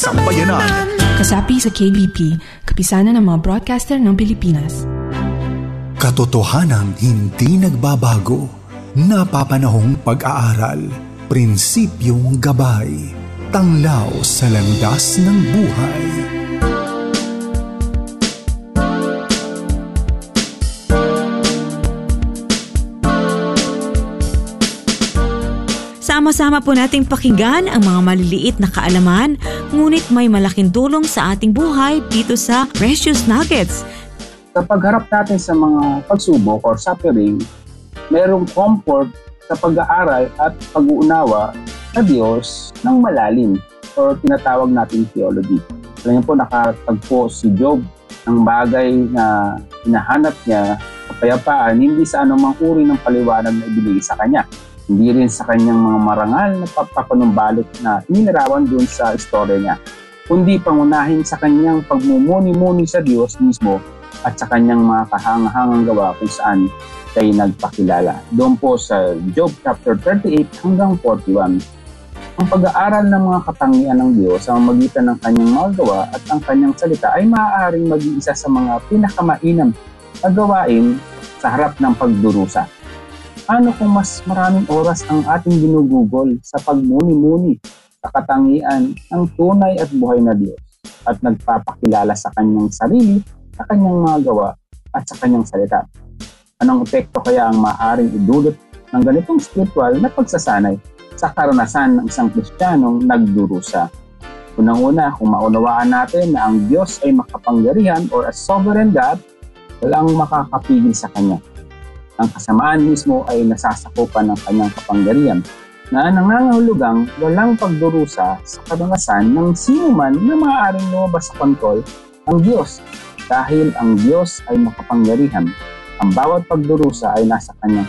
Sambayanan. Kasapi sa KBP, kapisanan ng mga broadcaster ng Pilipinas. Katotohanan hindi nagbabago. Napapanahong pag-aaral. Prinsipyong gabay. Tanglaw sa landas ng buhay. Sama-sama po nating pakinggan ang mga maliliit na kaalaman, ngunit may malaking tulong sa ating buhay dito sa Precious Nuggets. Sa pagharap natin sa mga pagsubok or suffering, mayroong comfort sa pag-aaral at pag-uunawa sa Diyos ng malalim o tinatawag nating theology. Alam niyo po, nakatagpo si Job ng bagay na hinahanap niya, kapayapaan, hindi sa anumang uri ng paliwanag na ibinigay sa kanya. Hindi rin sa kanyang mga marangal na papanumbalik na inilarawan doon sa istorya niya, kundi pangunahin sa kanyang pagmumuni-muni sa Diyos mismo at sa kanyang mga kahangahangang gawa kung saan siya nagpakilala. Doon po sa Job chapter 38 hanggang 41, ang pag-aaral ng mga katangian ng Diyos sa magitan ng kanyang mga gawa at ang kanyang salita ay maaaring maging isa sa mga pinakamainam na gawain sa harap ng pagdurusa. Ano kung mas maraming oras ang ating ginugugol sa pagmuni-muni sa katangian ng tunay at buhay na Diyos at nagpapakilala sa kanyang sarili, sa kanyang mga gawa at sa kanyang salita? Anong epekto kaya ang maaaring idulot ng ganitong spiritual na pagsasanay sa karanasan ng isang Kristiyanong nagdurusa? Unang-una, kung maunawaan natin na ang Diyos ay makapangyarihan or a sovereign God, walang makakapigil sa Kanya. Ang kasamaan mismo ay nasasakupan ng kanyang kapangyarihan na nangangahulugang walang pagdurusa sa karanasan ng sino man na maaaring lumabas sa kontrol ng Diyos dahil ang Diyos ay makapangyarihan. Ang bawat pagdurusa ay nasa kanyang